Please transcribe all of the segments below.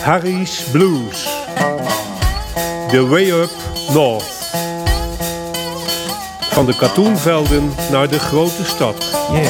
Harry's Blues. The Way Up North. Van de katoenvelden naar de grote stad.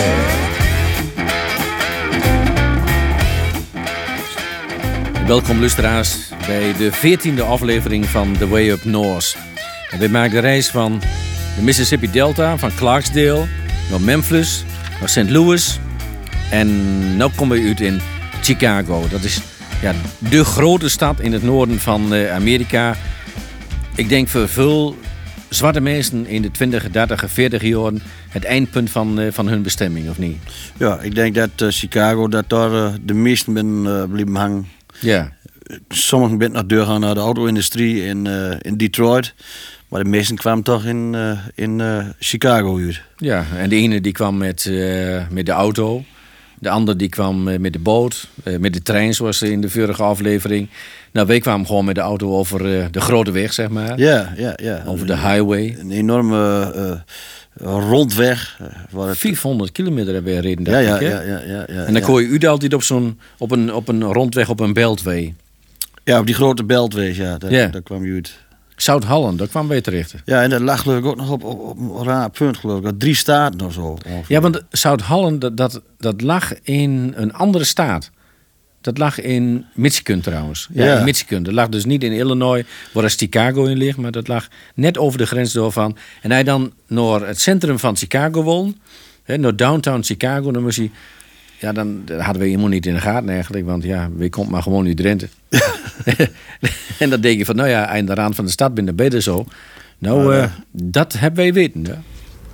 Welkom luisteraars bij de 14e aflevering van The Way Up North. En we maken de reis van de Mississippi Delta, van Clarksdale naar Memphis, naar St. Louis. En nu komen we uit in Chicago. Dat is de grote stad in het noorden van Amerika. Ik denk voor veel zwarte mensen in de 20, 30, 40 jaren het eindpunt van hun bestemming, of niet? Ja, ik denk dat Chicago, dat daar de meesten ben blijven hangen. Ja. Sommigen zijn nog doorgaan naar de auto-industrie in Detroit. Maar de meesten kwamen toch in Chicago uit. Ja, en de ene die kwam met de auto. De ander die kwam met de boot. Met de trein, zoals in de vorige aflevering. Nou, wij kwamen gewoon met de auto over de grote weg, zeg maar. Ja. Over de highway. Een enorme rondweg. 500 kilometer hebben we gereden. Ja. En dan kon je u altijd op een rondweg, op een beltway. Ja, op die grote beltweg, daar kwam je uit. Zout-Holland, daar kwamen wij terecht. Ja, en dat lag geloof ik ook nog op een raar punt, geloof ik. 3 staten of zo. Ongeveer. Ja, want Zout-Holland, dat lag in een andere staat. Dat lag in Michigan trouwens. Ja, in Michigan. Dat lag dus niet in Illinois, waar Chicago in ligt, maar dat lag net over de grens doorvan. En hij dan naar het centrum van Chicago woont, naar downtown Chicago, dan moest hij... Ja, dan hadden we helemaal niet in de gaten eigenlijk, want ja, we komt maar gewoon uit Drenthe. En dan denk je van, nou ja, aan de rand van de stad ben je beter zo. Nou, dat hebben wij weten. Ja.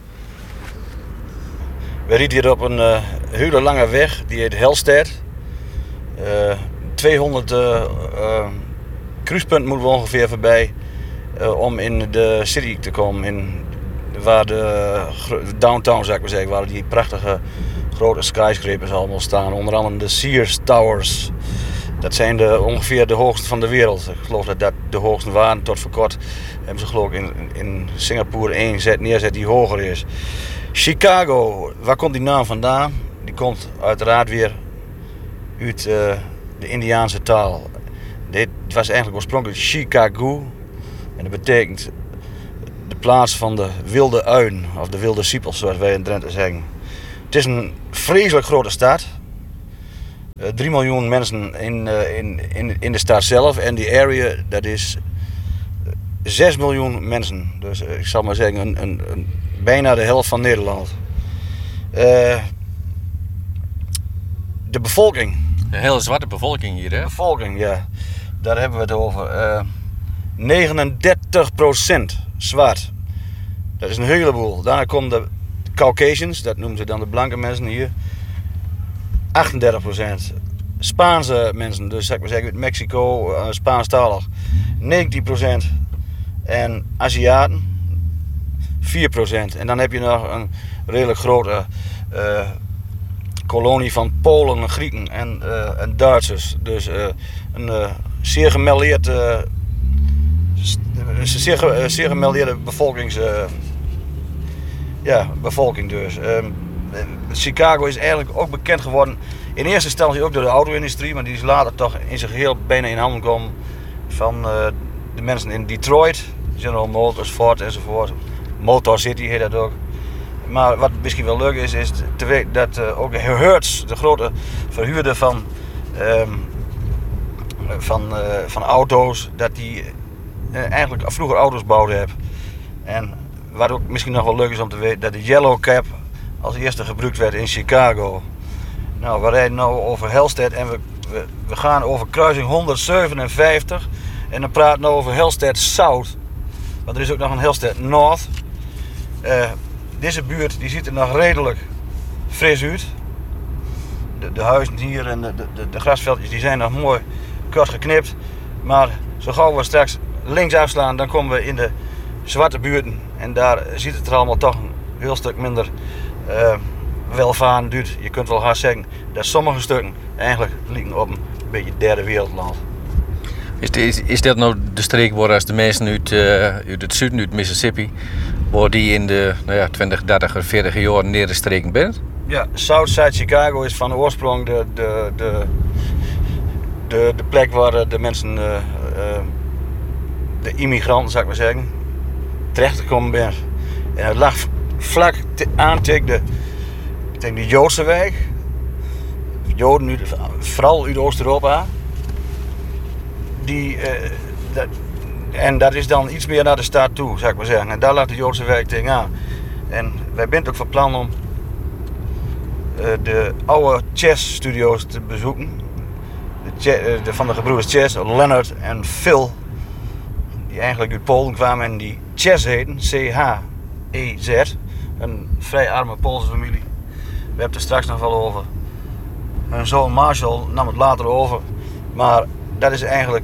We rijden hier op een hele lange weg, die heet Hellstead. 200 cruisepunten moeten we ongeveer voorbij om in de city te komen. Waar de downtown, zou ik maar zeggen, waar die prachtige grote skyscrapers allemaal staan. Onder andere de Sears Towers. Dat zijn ongeveer de hoogste van de wereld. Ik geloof dat de hoogste waren tot voor kort. Hebben ze geloof ik in Singapore 1 neerzet die hoger is. Chicago, waar komt die naam vandaan? Die komt uiteraard weer uit de Indiaanse taal. Dit was eigenlijk oorspronkelijk Chicago. En dat betekent de plaats van de wilde uien. Of de wilde siepels, zoals wij in Drenthe zeggen. Het is een vreselijk grote stad. 3 miljoen mensen in de stad zelf. En die area, dat is 6 miljoen mensen. Dus ik zal maar zeggen, bijna de helft van Nederland. De bevolking. Een hele zwarte bevolking hier, hè? De bevolking, ja. Daar hebben we het over. 39% zwart. Dat is een heleboel. Daarna komen de Caucasians, dat noemen ze dan de blanke mensen hier. 38%. Spaanse mensen, dus zeg ik maar zeggen, uit Mexico, Spaanstalig. 19%. En Aziaten, 4%. En dan heb je nog een redelijk grote kolonie van Polen, Grieken en Duitsers. Dus een zeer gemeldeerde bevolking dus. Chicago is eigenlijk ook bekend geworden in eerste instantie ook door de auto-industrie, maar die is later toch in zijn geheel bijna in handen gekomen van de mensen in Detroit, General Motors, Ford enzovoort. Motor City heet dat ook. Maar wat misschien wel leuk is te weten dat ook Hertz, de grote verhuurder van auto's, dat die eigenlijk vroeger auto's bouwde heb. En wat ook misschien nog wel leuk is om te weten, dat de Yellow Cab als eerste gebruikt werd in Chicago. Nou, we rijden nu over Hellstead en we gaan over kruising 157 en dan praten we over Hellstead South. Want er is ook nog een Hellstead North. Deze buurt die ziet er nog redelijk fris uit. De huizen hier en de grasveldjes die zijn nog mooi kort geknipt. Maar zo gauw we straks links afslaan, dan komen we in de zwarte buurten. En daar ziet het er allemaal toch een heel stuk minder welvarend uit. Je kunt wel hard zeggen dat sommige stukken eigenlijk lijken op een beetje derde wereldland. Is dat nou de streek waar als de mensen uit het zuiden, uit Mississippi, waar die in de 20, 30, 40 jaar neergestreken bent? Ja, Southside Chicago is van oorsprong de plek waar de mensen, de immigranten zou ik maar zeggen, terechtgekomen zijn. En het lag vlak aan tegen de Joodse wijk. Joden, vooral uit Oost-Europa. En dat is dan iets meer naar de stad toe, zou ik maar zeggen. En daar lag de Joodse wijk tegenaan. En wij zijn ook van plan om de oude Chess-studio's te bezoeken. Van de gebroeders Chess, Leonard en Phil. Die eigenlijk uit Polen kwamen en die Chess heten, C-H-E-Z. Een vrij arme Poolse familie. We hebben het er straks nog wel over. Hun zoon Marshall nam het later over. Maar dat is eigenlijk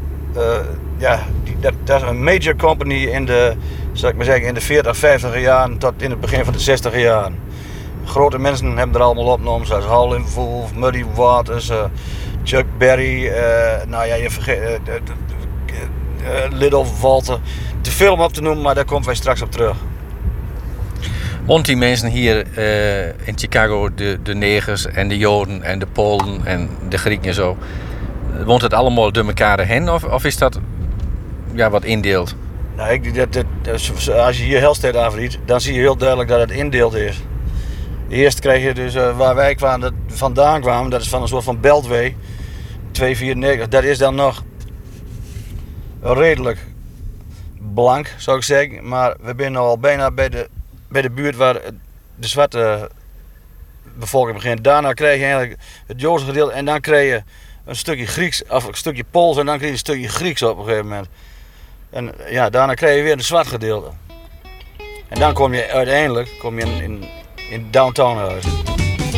dat is een major company in de, zal ik maar zeggen, in de 40, 50 jaren tot in het begin van de 60 jaren. Grote mensen hebben er allemaal opgenomen, zoals Howlin' Wolf, Muddy Waters, Chuck Berry, je vergeet Little Walter. Te veel om op te noemen, maar daar komen wij straks op terug. Want die mensen hier in Chicago, de negers en de Joden en de Polen en de Grieken en zo, woont het allemaal door elkaar heen of is dat wat indeeld? Nou, als je hier Helstede aanvliegt, dan zie je heel duidelijk dat het indeeld is. Eerst kreeg je dus waar wij vandaan kwamen, dat is van een soort van beltway, 294, dat is dan nog redelijk blank, zou ik zeggen. Maar we zijn al bijna bij de buurt waar de zwarte bevolking begint. Daarna krijg je eigenlijk het Joodse gedeelte en dan krijg je een stukje Grieks, of een stukje Pools en dan krijg je een stukje Grieks op een gegeven moment. En ja, daarna krijg je weer een zwart gedeelte. En dan kom je uiteindelijk in downtown uit.